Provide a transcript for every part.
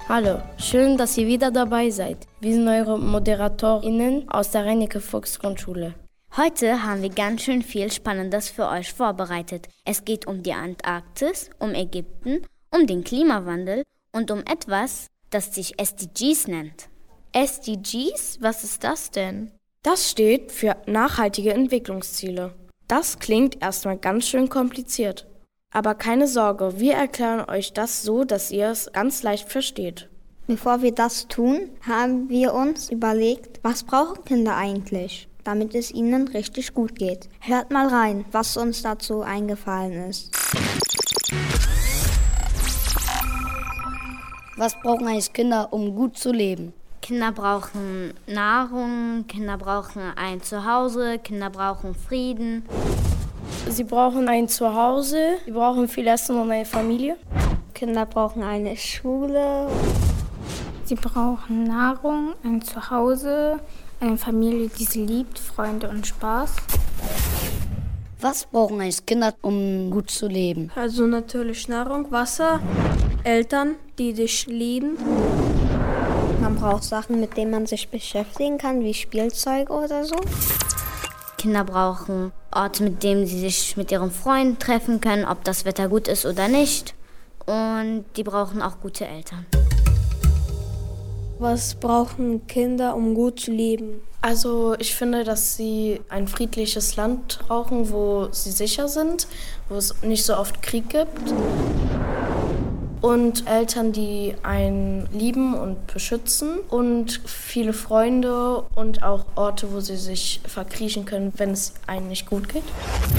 Hallo, schön, dass ihr wieder dabei seid. Wir sind eure ModeratorInnen aus der Reinecke-Fuchs-Grundschule. Heute haben wir ganz schön viel Spannendes für euch vorbereitet. Es geht um die Antarktis, um Ägypten, um den Klimawandel und um etwas, das sich SDGs nennt. SDGs? Was ist das denn? Das steht für nachhaltige Entwicklungsziele. Das klingt erstmal ganz schön kompliziert. Aber keine Sorge, wir erklären euch das so, dass ihr es ganz leicht versteht. Bevor wir das tun, haben wir uns überlegt, was brauchen Kinder eigentlich, damit es ihnen richtig gut geht. Hört mal rein, was uns dazu eingefallen ist. Was brauchen eigentlich Kinder, um gut zu leben? Kinder brauchen Nahrung, Kinder brauchen ein Zuhause, Kinder brauchen Frieden. Sie brauchen ein Zuhause, sie brauchen viel Essen und eine Familie. Kinder brauchen eine Schule. Sie brauchen Nahrung, ein Zuhause, eine Familie, die sie liebt, Freunde und Spaß. Was brauchen eigentlich Kinder, um gut zu leben? Also natürlich Nahrung, Wasser, Eltern, die dich lieben. Man braucht Sachen, mit denen man sich beschäftigen kann, wie Spielzeug oder so. Kinder brauchen Orte, mit denen sie sich mit ihren Freunden treffen können, ob das Wetter gut ist oder nicht. Und die brauchen auch gute Eltern. Was brauchen Kinder, um gut zu leben? Also ich finde, dass sie ein friedliches Land brauchen, wo sie sicher sind, wo es nicht so oft Krieg gibt. Und Eltern, die einen lieben und beschützen. Und viele Freunde und auch Orte, wo sie sich verkriechen können, wenn es einem nicht gut geht.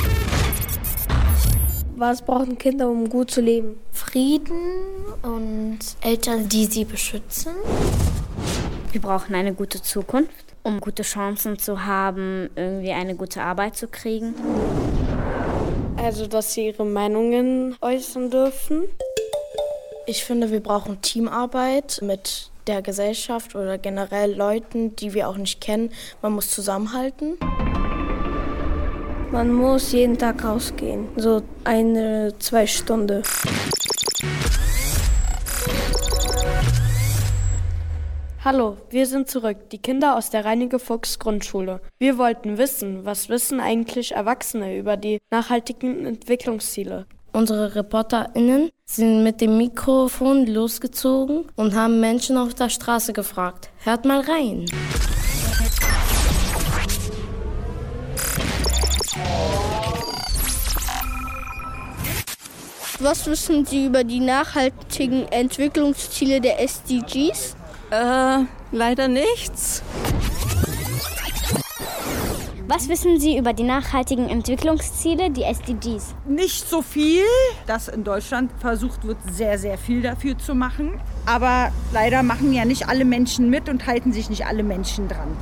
Was brauchen Kinder, um gut zu leben? Frieden und Eltern, die sie beschützen. Wir brauchen eine gute Zukunft, um gute Chancen zu haben, irgendwie eine gute Arbeit zu kriegen. Also, dass sie ihre Meinungen äußern dürfen. Ich finde, wir brauchen Teamarbeit mit der Gesellschaft oder generell Leuten, die wir auch nicht kennen. Man muss zusammenhalten. Man muss jeden Tag rausgehen, so 1-2 Stunden. Hallo, wir sind zurück, die Kinder aus der Reinecke-Fuchs-Grundschule. Wir wollten wissen, was wissen eigentlich Erwachsene über die nachhaltigen Entwicklungsziele? Unsere ReporterInnen sind mit dem Mikrofon losgezogen und haben Menschen auf der Straße gefragt. Hört mal rein. Was wissen Sie über die nachhaltigen Entwicklungsziele der SDGs? Leider nichts. Was wissen Sie über die nachhaltigen Entwicklungsziele, die SDGs? Nicht so viel. Dass in Deutschland versucht wird, sehr, sehr viel dafür zu machen. Aber leider machen ja nicht alle Menschen mit und halten sich nicht alle Menschen dran.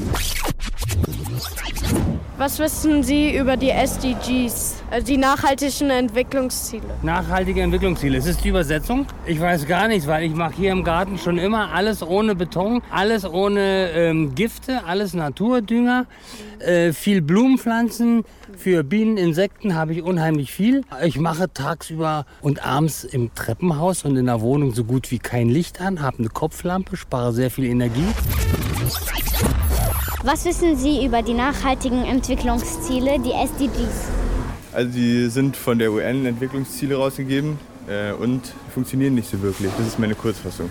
Was wissen Sie über die SDGs, also die nachhaltigen Entwicklungsziele? Nachhaltige Entwicklungsziele, ist es die Übersetzung? Ich weiß gar nichts, weil ich mache hier im Garten schon immer alles ohne Beton, alles ohne Gifte, alles Naturdünger, viel Blumenpflanzen. Für Bienen, Insekten habe ich unheimlich viel. Ich mache tagsüber und abends im Treppenhaus und in der Wohnung so gut wie kein Licht an, habe eine Kopflampe, spare sehr viel Energie. Was wissen Sie über die nachhaltigen Entwicklungsziele, die SDGs? Also die sind von der UN Entwicklungsziele rausgegeben und funktionieren nicht so wirklich. Das ist meine Kurzfassung.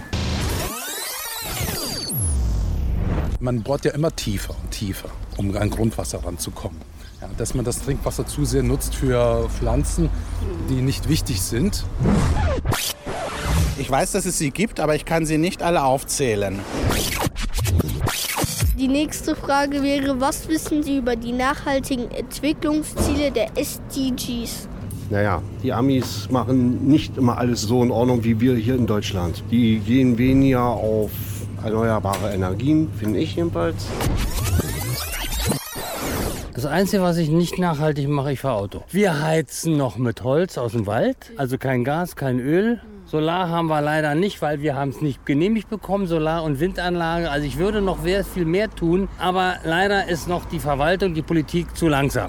Man bohrt ja immer tiefer und tiefer, um an Grundwasser ranzukommen. Ja, dass man das Trinkwasser zu sehr nutzt für Pflanzen, die nicht wichtig sind. Ich weiß, dass es sie gibt, aber ich kann sie nicht alle aufzählen. Die nächste Frage wäre, was wissen Sie über die nachhaltigen Entwicklungsziele der SDGs? Naja, die Amis machen nicht immer alles so in Ordnung wie wir hier in Deutschland. Die gehen weniger auf erneuerbare Energien, finde ich jedenfalls. Das Einzige, was ich nicht nachhaltig mache, ich fahre Auto. Wir heizen noch mit Holz aus dem Wald, also kein Gas, kein Öl. Solar haben wir leider nicht, weil wir haben es nicht genehmigt bekommen, Solar- und Windanlage. Also ich würde noch sehr viel mehr tun, aber leider ist noch die Verwaltung, die Politik zu langsam.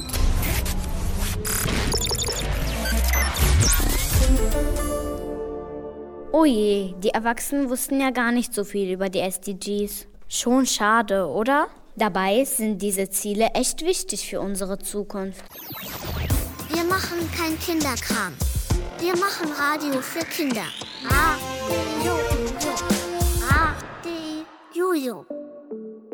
Oh je, die Erwachsenen wussten ja gar nicht so viel über die SDGs. Schon schade, oder? Dabei sind diese Ziele echt wichtig für unsere Zukunft. Wir machen kein Kinderkram. Wir machen Radio für Kinder. Radio.